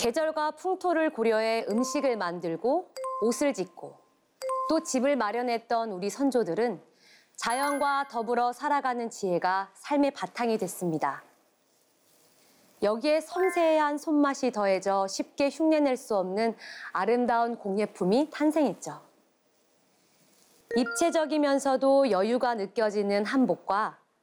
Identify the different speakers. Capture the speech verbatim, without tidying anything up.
Speaker 1: 계절과 풍토를 고려해 음식을 만들고 옷을 짓고 또 집을 마련했던 우리 선조들은 자연과 더불어 살아가는 지혜가 삶의 바탕이 됐습니다. 여기에 섬세한 손맛이 더해져 쉽게 흉내낼 수 없는 아름다운 공예품이 탄생했죠. 입체적이면서도 여유가 느껴지는 한복과